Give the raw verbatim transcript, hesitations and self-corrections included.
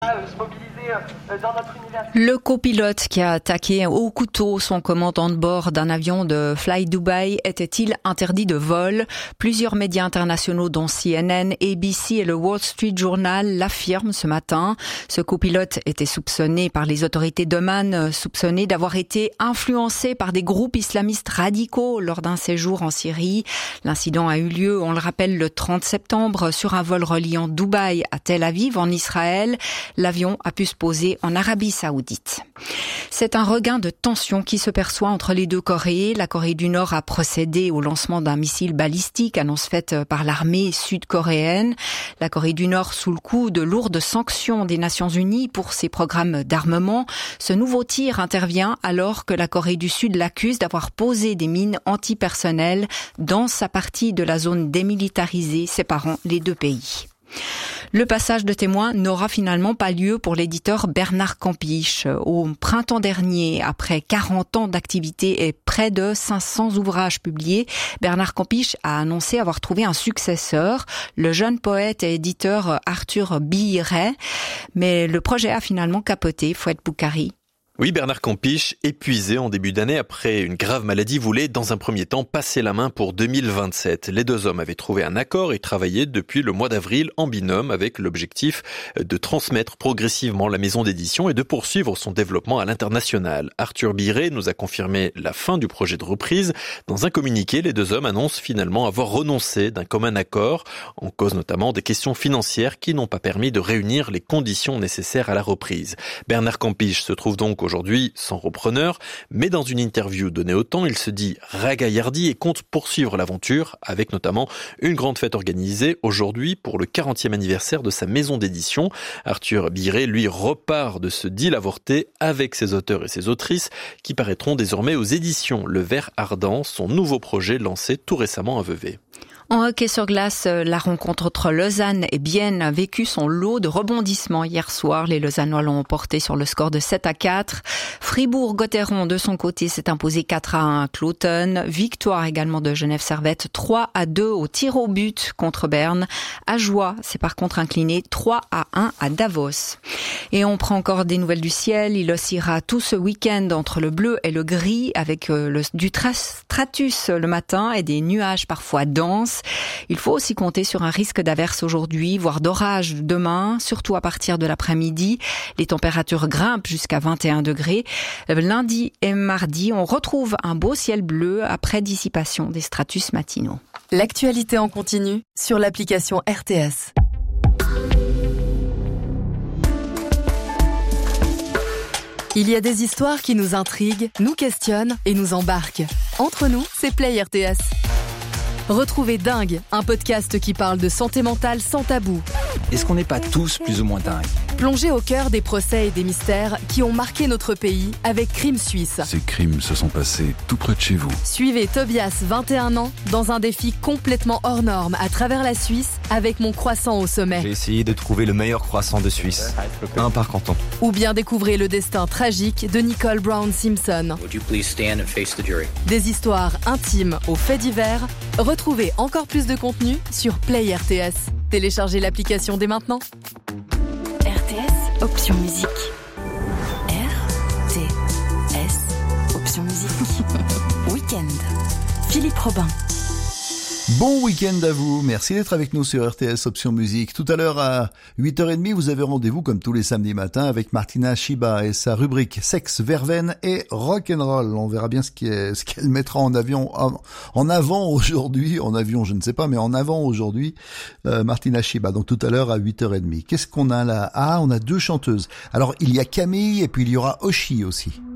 Le copilote qui a attaqué au couteau son commandant de bord d'un avion de Fly Dubai était-il interdit de vol? Plusieurs médias internationaux dont C N N, A B C et le Wall Street Journal l'affirment ce matin. Ce copilote était soupçonné par les autorités d'Oman, soupçonné d'avoir été influencé par des groupes islamistes radicaux lors d'un séjour en Syrie. L'incident a eu lieu, on le rappelle, le trente septembre sur un vol reliant Dubaï à Tel Aviv en Israël. L'avion a pu se poser en Arabie Saoudite. C'est un regain de tension qui se perçoit entre les deux Corées. La Corée du Nord a procédé au lancement d'un missile balistique, annonce faite par l'armée sud-coréenne. La Corée du Nord sous le coup de lourdes sanctions des Nations Unies pour ses programmes d'armement. Ce nouveau tir intervient alors que la Corée du Sud l'accuse d'avoir posé des mines antipersonnelles dans sa partie de la zone démilitarisée séparant les deux pays. Le passage de témoin n'aura finalement pas lieu pour l'éditeur Bernard Campiche. Au printemps dernier, après quarante ans d'activité et près de cinq cents ouvrages publiés, Bernard Campiche a annoncé avoir trouvé un successeur, le jeune poète et éditeur Arthur Billeret. Mais le projet a finalement capoté, Fouad Boukari. Oui, Bernard Campiche, épuisé en début d'année après une grave maladie, voulait dans un premier temps passer la main pour deux mille vingt-sept. Les deux hommes avaient trouvé un accord et travaillaient depuis le mois d'avril en binôme avec l'objectif de transmettre progressivement la maison d'édition et de poursuivre son développement à l'international. Arthur Billeret nous a confirmé la fin du projet de reprise. Dans un communiqué, les deux hommes annoncent finalement avoir renoncé d'un commun accord, en cause notamment des questions financières qui n'ont pas permis de réunir les conditions nécessaires à la reprise. Bernard Campiche se trouve donc aujourd'hui sans repreneur, mais dans une interview donnée au Temps, il se dit ragaillardi et compte poursuivre l'aventure avec notamment une grande fête organisée aujourd'hui pour le quarantième anniversaire de sa maison d'édition. Arthur Billeret, lui, repart de ce deal avorté avec ses auteurs et ses autrices qui paraîtront désormais aux éditions Le Ver Ardent, son nouveau projet lancé tout récemment à Vevey. En hockey sur glace, la rencontre entre Lausanne et Bienne a vécu son lot de rebondissements hier soir. Les Lausannois l'ont emporté sur le score de sept à quatre. Fribourg-Gotteron, de son côté, s'est imposé quatre à un à Cloton. Victoire également de Genève Servette, trois à deux au tir au but contre Berne. Ajoie s'est par contre incliné trois à un à Davos. Et on prend encore des nouvelles du ciel. Il oscillera tout ce week-end entre le bleu et le gris avec le, du stratus le matin et des nuages parfois denses. Il faut aussi compter sur un risque d'averse aujourd'hui, voire d'orage demain, surtout à partir de l'après-midi. Les températures grimpent jusqu'à vingt et un degrés. Lundi et mardi, on retrouve un beau ciel bleu après dissipation des stratus matinaux. L'actualité en continu sur l'application R T S. Il y a des histoires qui nous intriguent, nous questionnent et nous embarquent. Entre nous, c'est Play R T S. Retrouvez Dingue, un podcast qui parle de santé mentale sans tabou. Est-ce qu'on n'est pas tous plus ou moins dingues ? Plongez au cœur des procès et des mystères qui ont marqué notre pays avec Crime Suisse. Ces crimes se sont passés tout près de chez vous. Suivez Tobias, vingt et un ans, dans un défi complètement hors norme à travers la Suisse avec mon croissant au sommet. J'ai essayé de trouver le meilleur croissant de Suisse, un par canton. Ou bien découvrez le destin tragique de Nicole Brown Simpson. Would you please stand and face the jury? Des histoires intimes aux faits divers. Retrouvez encore plus de contenu sur Play R T S. Téléchargez l'application dès maintenant. R T S, option musique. R T S, option musique. Week-end. Philippe Robin. Bon week-end à vous, merci d'être avec nous sur R T S Option Musique. Tout à l'heure à huit heures trente, vous avez rendez-vous comme tous les samedis matins avec Martina Shiba et sa rubrique Sexe, Verveine et Rock'n'Roll. On verra bien ce qu'elle, ce qu'elle mettra en avion, en avant aujourd'hui, en avion je ne sais pas, mais en avant aujourd'hui, euh, Martina Shiba. Donc tout à l'heure à huit heures trente. Qu'est-ce qu'on a là? Ah, on a deux chanteuses. Alors il y a Camille et puis il y aura Oshi aussi.